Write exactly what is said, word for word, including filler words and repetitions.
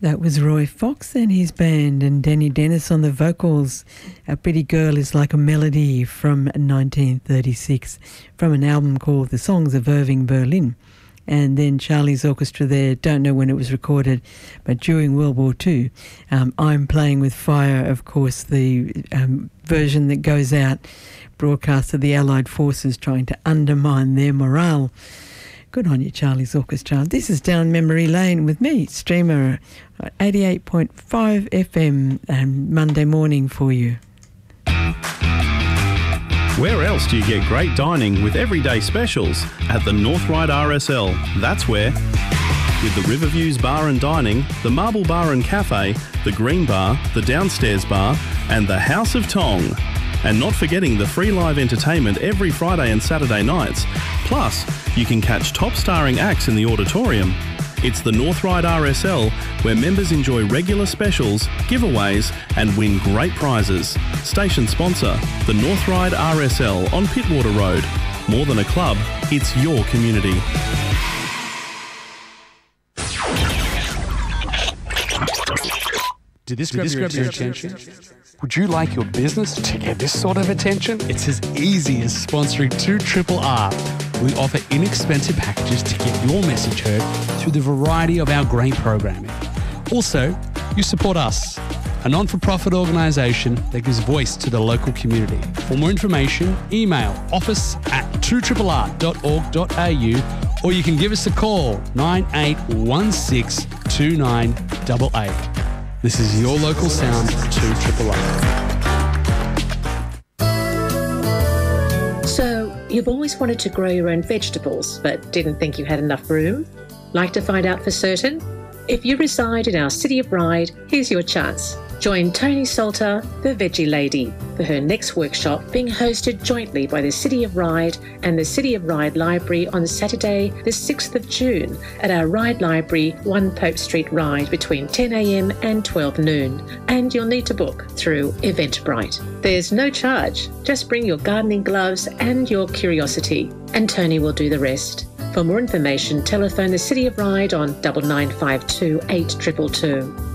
That was Roy Fox and his band, and Denny Dennis on the vocals. A Pretty Girl is Like a Melody from nineteen thirty-six, from an album called The Songs of Irving Berlin. And then Charlie's Orchestra there, don't know when it was recorded, but during World War Two. Um, I'm Playing with Fire, of course, the um, version that goes out, broadcast to the Allied forces trying to undermine their morale. Good on you, Charlie's Orchestra. This is Down Memory Lane with me, Streamer, eighty-eight point five F M, and Monday morning for you. Where else do you get great dining with everyday specials? At the North Ryde R S L. That's where. With the Riverviews Bar and Dining, the Marble Bar and Cafe, the Green Bar, the Downstairs Bar, and the House of Tong. And not forgetting the free live entertainment every Friday and Saturday nights. Plus, you can catch top starring acts in the auditorium. It's the North Ryde R S L, where members enjoy regular specials, giveaways, and win great prizes. Station sponsor, the North Ryde R S L on Pittwater Road. More than a club, it's your community. Did this grab, your, your attention? Would you like your business to get this sort of attention? It's as easy as sponsoring two R R R. We offer inexpensive packages to get your message heard through the variety of our great programming. Also, you support us, a non-for-profit organisation that gives voice to the local community. For more information, email office at two R R R dot org dot a u, or you can give us a call, nine eight one six two nine eight eight. This is your local sound, two R R R. So, you've always wanted to grow your own vegetables, but didn't think you had enough room? Like to find out for certain? If you reside in our City of Ryde, here's your chance. Join Tony Salter, the Veggie Lady, for her next workshop being hosted jointly by the City of Ryde and the City of Ryde Library on Saturday the sixth of June at our Ryde Library, one Pope Street, Ryde, between ten a m and twelve noon. And you'll need to book through Eventbrite. There's no charge. Just bring your gardening gloves and your curiosity, and Tony will do the rest. For more information, telephone the City of Ryde on double nine five two eight two two two.